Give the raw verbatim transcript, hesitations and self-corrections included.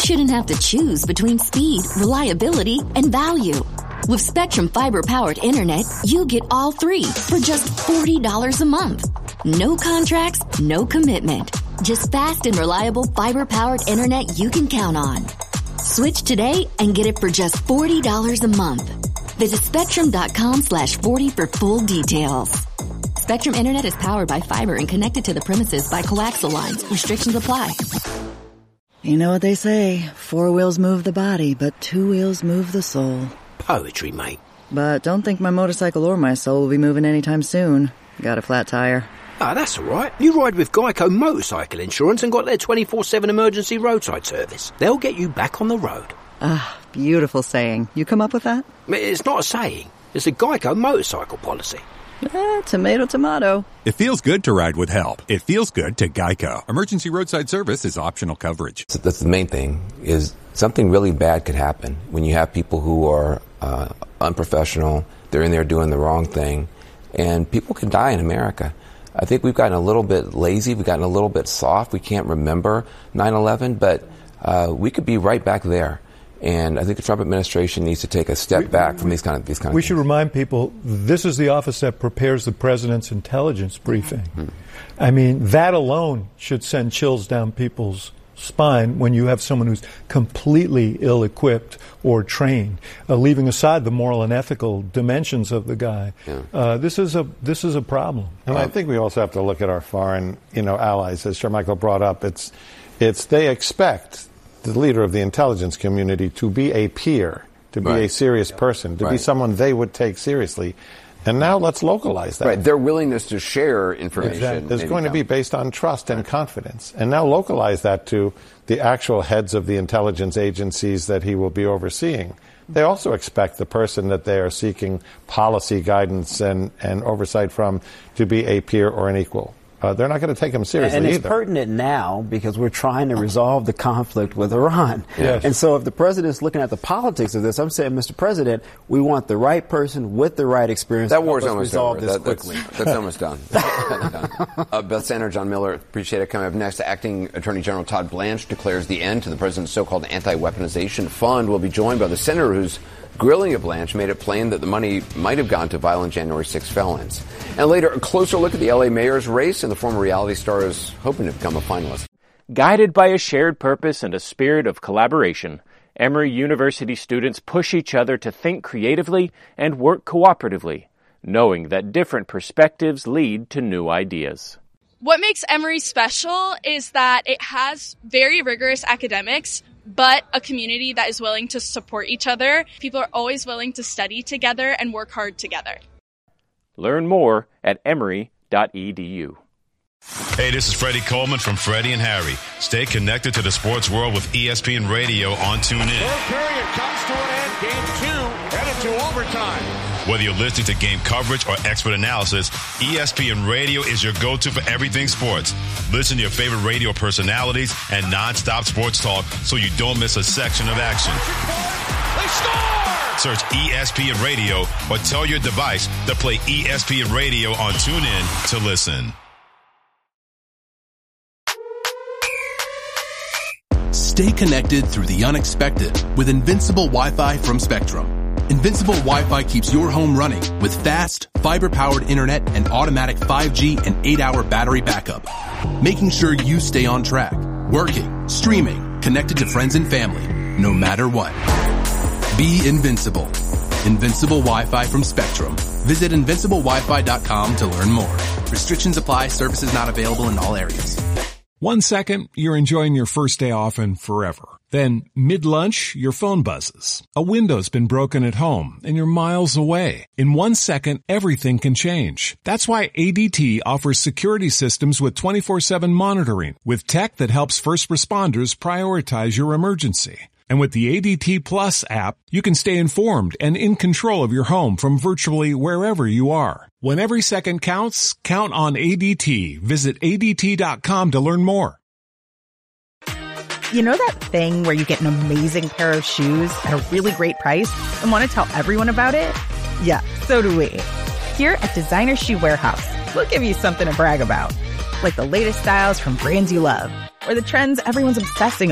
shouldn't have to choose between speed, reliability, and value. With Spectrum Fiber-powered internet, you get all three for just forty dollars a month. No contracts, no commitment. Just fast and reliable fiber-powered internet you can count on. Switch today and get it for just forty dollars a month. Visit spectrum.com slash 40 for full details. Spectrum Internet is powered by fiber and connected to the premises by coaxial lines. Restrictions apply. You know what they say, four wheels move the body, but two wheels move the soul. Poetry, mate. But don't think my motorcycle or my soul will be moving anytime soon. Got a flat tire. Ah, that's all right. You ride with Geico Motorcycle Insurance and got their twenty-four seven emergency roadside service. They'll get you back on the road. Ah, beautiful saying. You come up with that? It's not a saying. It's a Geico motorcycle policy. Eh, tomato, tomato. It feels good to ride with help. It feels good to Geico. Emergency roadside service is optional coverage. So that's the main thing, is something really bad could happen when you have people who are uh, unprofessional, they're in there doing the wrong thing, and people can die in America. I think we've gotten a little bit lazy, we've gotten a little bit soft, we can't remember nine eleven, but uh, we could be right back there. And I think the Trump administration needs to take a step we, back from these kind of these kind of We things. should remind people, this is the office that prepares the president's intelligence briefing. Mm-hmm. I mean, that alone should send chills down people's spine when you have someone who's completely ill-equipped or trained, uh, leaving aside the moral and ethical dimensions of the guy. Yeah. Uh, this is a this is a problem. And I think we also have to look at our foreign, you know, allies, as Shermichael brought up. It's it's they expect the leader of the intelligence community to be a peer, to be right. a serious person, to right. be someone they would take seriously. And now let's localize that. Right, their willingness to share information. Exactly. It's going to be based on trust and confidence. And now localize that to the actual heads of the intelligence agencies that he will be overseeing. They also expect the person that they are seeking policy guidance and, and oversight from to be a peer or an equal. Uh, they're not going to take him seriously And it's either. pertinent now because we're trying to resolve the conflict with Iran. Yes. And so if the president's looking at the politics of this, I'm saying, Mister President, we want the right person with the right experience that to war's help us almost resolve over. this That, quickly. That's, that's almost done. uh, Beth Senator John Miller, appreciate it. Coming up next, Acting Attorney General Todd Blanche declares the end to the president's so-called anti-weaponization fund. We'll be joined by the senator who's grilling at Blanche made it plain that the money might have gone to violent January sixth felons. And later, a closer look at the L A mayor's race, and the former reality star is hoping to become a finalist. Guided by a shared purpose and a spirit of collaboration, Emory University students push each other to think creatively and work cooperatively, knowing that different perspectives lead to new ideas. What makes Emory special is that it has very rigorous academics, but a community that is willing to support each other. People are always willing to study together and work hard together. Learn more at emory dot e d u. Hey, this is Freddie Coleman from Freddie and Harry. Stay connected to the sports world with E S P N Radio on TuneIn. Third period comes to an end. Game two headed to overtime. Whether you're listening to game coverage or expert analysis, E S P N Radio is your go-to for everything sports. Listen to your favorite radio personalities and non-stop sports talk so you don't miss a section of action. They score! Search E S P N Radio or tell your device to play E S P N Radio on TuneIn to listen. Stay connected through the unexpected with Invincible Wi-Fi from Spectrum. Invincible Wi-Fi keeps your home running with fast, fiber-powered internet and automatic five G and eight hour battery backup, making sure you stay on track, working, streaming, connected to friends and family, no matter what. Be invincible. Invincible Wi-Fi from Spectrum. Visit invincible wi fi dot com to learn more. Restrictions apply. Services not available in all areas. One second, you're enjoying your first day off and forever. Then, mid-lunch, your phone buzzes. A window's been broken at home, and you're miles away. In one second, everything can change. That's why A D T offers security systems with twenty-four seven monitoring, with tech that helps first responders prioritize your emergency. And with the A D T Plus app, you can stay informed and in control of your home from virtually wherever you are. When every second counts, count on A D T. Visit A D T dot com to learn more. You know that thing where you get an amazing pair of shoes at a really great price and want to tell everyone about it? Yeah, so do we. Here at Designer Shoe Warehouse, we'll give you something to brag about. Like the latest styles from brands you love, or the trends everyone's obsessing